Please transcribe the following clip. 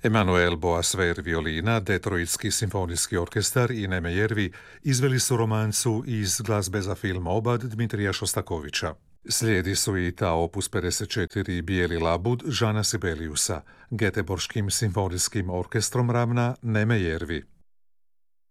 Emanuel Boasver violina, Detroitski simfonijski orkestar i Neme Jervi izveli su romancu iz glazbe za film Obad Dmitrija Šostakovića. Slijedi su i ta opus 54 Bijeli labud Žana Sibeliusa, Geteborškim simfonijskim orkestrom ravna Neme Jervi.